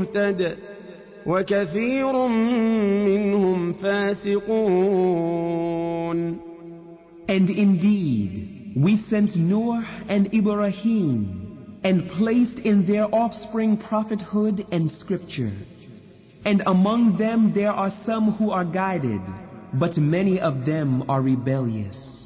مهتد وكثير منهم فاسقون. And indeed, we sent Noah and Ibrahim and placed in their offspring prophethood and scripture. And among them there are some who are guided, but many of them are rebellious.